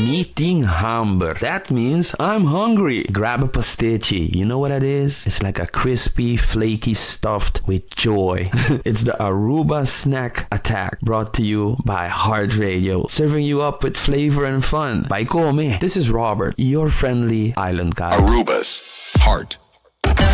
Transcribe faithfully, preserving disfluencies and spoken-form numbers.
Meeting hamburger. That means I'm hungry. Grab a pastici. You know what that is? It's like a crispy, flaky stuffed with joy. It's the Aruba Snack Attack, brought to you by Heart Radio, serving you up with flavor and fun. By Come. This is Robert, your friendly island guy. Aruba's Heart